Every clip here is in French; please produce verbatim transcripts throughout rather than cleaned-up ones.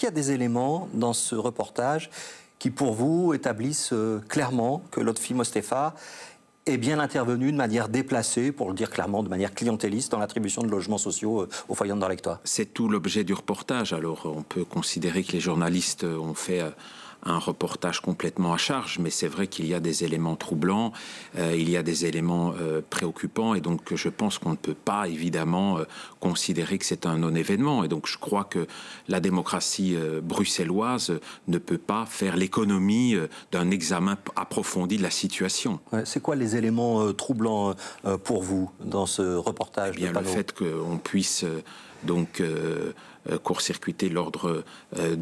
qu'il y a des éléments dans ce reportage qui, pour vous, établissent euh, clairement que Lotfi Mostefa est bien intervenu de manière déplacée, pour le dire clairement, de manière clientéliste, dans l'attribution de logements sociaux euh, aux foyers d'Anderlechtois? C'est tout l'objet du reportage. Alors, on peut considérer que les journalistes ont fait euh, un reportage complètement à charge, mais c'est vrai qu'il y a des éléments troublants, euh, il y a des éléments euh, préoccupants, et donc je pense qu'on ne peut pas évidemment euh, considérer que c'est un non-événement. Et donc je crois que la démocratie euh, bruxelloise ne peut pas faire l'économie euh, d'un examen approfondi de la situation. Ouais, c'est quoi les éléments euh, troublants euh, pour vous dans ce reportage? Eh bien, de le fait qu'on puisse euh, donc euh, euh, court-circuiter l'ordre euh,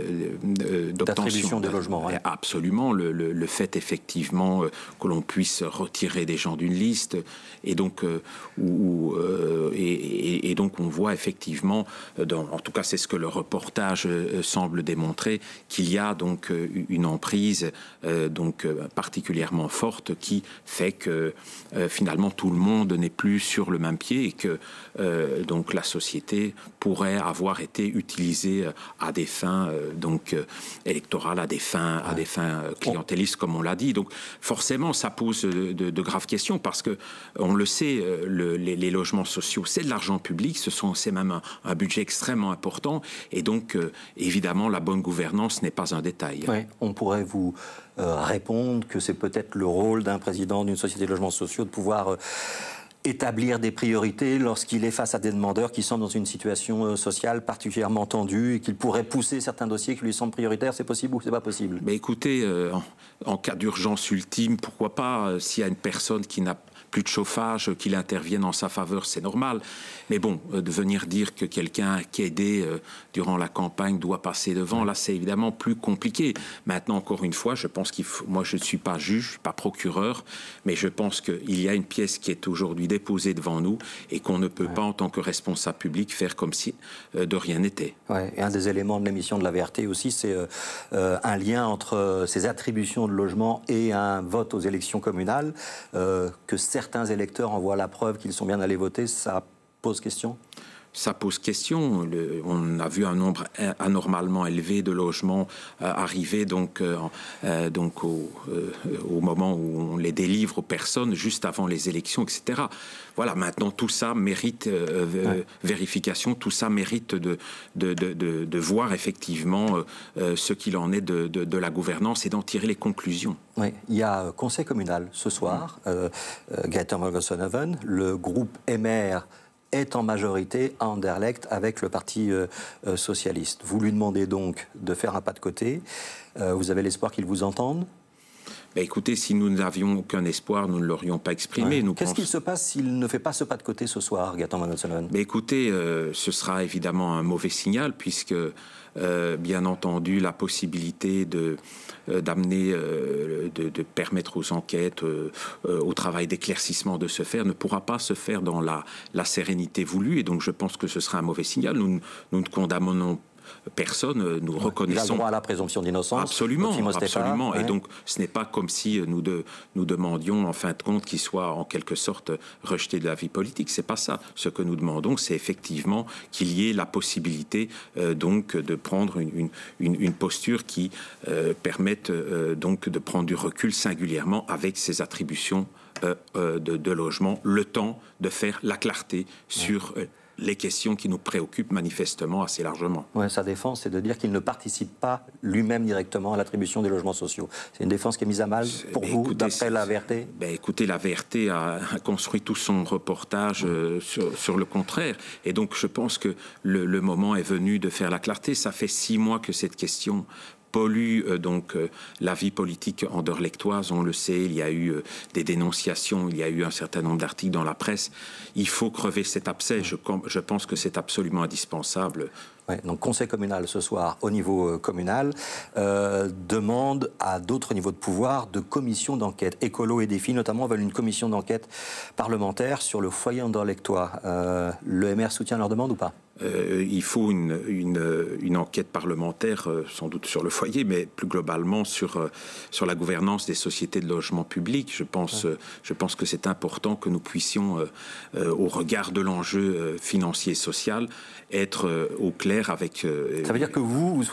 d'obtention des logements. Ouais. Absolument, le, le, le fait effectivement euh, que l'on puisse retirer des gens d'une liste, et donc euh, où, euh, et, et, et donc on voit effectivement, dans, en tout cas c'est ce que le reportage euh, semble démontrer, qu'il y a donc euh, une emprise euh, donc euh, particulièrement forte qui fait que euh, finalement tout le monde n'est plus sur le même pied, et que euh, donc la société pourrait avoir été utilisée à des fins euh, donc euh, électorales, à des fins, à des fins clientélistes, comme on l'a dit. Donc forcément, ça pose de, de, de graves questions, parce que on le sait, le, les, les logements sociaux, c'est de l'argent public, ce sont, c'est même un, un budget extrêmement important, et donc euh, évidemment, la bonne gouvernance n'est pas un détail. Oui, on pourrait vous euh, répondre que c'est peut-être le rôle d'un président d'une société de logements sociaux de pouvoir euh, établir des priorités lorsqu'il est face à des demandeurs qui sont dans une situation sociale particulièrement tendue, et qu'il pourrait pousser certains dossiers qui lui semblent prioritaires. C'est possible ou c'est pas possible? Mais écoutez, euh, en, en cas d'urgence ultime, pourquoi pas, euh, s'il y a une personne qui n'a plus de chauffage, qu'il intervienne en sa faveur, c'est normal. Mais bon, euh, de venir dire que quelqu'un qui a aidé euh, durant la campagne doit passer devant, là, c'est évidemment plus compliqué. Maintenant, encore une fois, je pense qu'il faut... Moi, je ne suis pas juge, pas procureur, mais je pense qu'il y a une pièce qui est aujourd'hui déposée devant nous, et qu'on ne peut ouais. pas, en tant que responsable public, faire comme si euh, de rien n'était. Ouais. Et un des éléments de l'émission de la V R T aussi, c'est euh, euh, un lien entre euh, ces attributions de logements et un vote aux élections communales, euh, que certains électeurs en voient la preuve qu'ils sont bien allés voter. Ça pose question? Ça pose question. Le, on a vu un nombre anormalement élevé de logements euh, arriver donc, euh, euh, donc au, euh, au moment où on les délivre aux personnes, juste avant les élections, et cetera. Voilà, maintenant tout ça mérite euh, ouais. vérification, tout ça mérite de, de, de, de, de voir effectivement euh, ce qu'il en est de, de, de la gouvernance, et d'en tirer les conclusions. Oui, il y a conseil communal ce soir, mmh. euh, euh, Gaëtan Molgosonhoven, le groupe M R est en majorité à Anderlecht avec le Parti euh, euh, socialiste. Vous lui demandez donc de faire un pas de côté. Euh, vous avez l'espoir qu'il vous entende? Ben écoutez, si nous n'avions aucun espoir, nous ne l'aurions pas exprimé. Ouais. Qu'est-ce pense... qu'il se passe s'il ne fait pas ce pas de côté ce soir, Gaëtan Molgosonhoven? Ben écoutez, euh, ce sera évidemment un mauvais signal, puisque euh, bien entendu la possibilité de euh, d'amener, euh, de, de permettre aux enquêtes, euh, euh, au travail d'éclaircissement de se faire, ne pourra pas se faire dans la, la sérénité voulue, et donc je pense que ce sera un mauvais signal. Nous, nous ne condamnons personne, nous ouais, reconnaissons... Il a le droit à la présomption d'innocence. Absolument, absolument. Ouais. Et donc, ce n'est pas comme si nous, de, nous demandions, en fin de compte, qu'il soit en quelque sorte rejeté de la vie politique. C'est pas ça. Ce que nous demandons, c'est effectivement qu'il y ait la possibilité, euh, donc, de prendre une, une, une posture qui euh, permette, euh, donc, de prendre du recul singulièrement avec ces attributions euh, euh, de, de logement, le temps de faire la clarté sur... Euh, les questions qui nous préoccupent manifestement assez largement. Ouais, sa défense, c'est de dire qu'il ne participe pas lui-même directement à l'attribution des logements sociaux. C'est une défense qui est mise à mal pour ben vous, écoutez, d'après la V R T? Ben écoutez, la V R T a construit tout son reportage euh, sur, sur le contraire. Et donc, je pense que le, le moment est venu de faire la clarté. Ça fait six mois que cette question pollue euh, donc euh, la vie politique anderlechtoise. On le sait, il y a eu euh, des dénonciations, il y a eu un certain nombre d'articles dans la presse. Il faut crever cet abcès. Je, je pense que c'est absolument indispensable. Ouais, donc conseil communal ce soir au niveau euh, communal euh, demande à d'autres niveaux de pouvoir de commissions d'enquête. Écolo et Défi notamment veulent une commission d'enquête parlementaire sur le foyer anderlechtois. Euh, le M R soutient leur demande ou pas? Euh, il faut une, une, une enquête parlementaire, euh, sans doute sur le foyer, mais plus globalement sur, euh, sur la gouvernance des sociétés de logement public. Je pense, ouais. euh, je pense que c'est important que nous puissions, euh, euh, au regard de l'enjeu euh, financier et social, être euh, au clair avec... Euh, Ça veut dire que vous, vous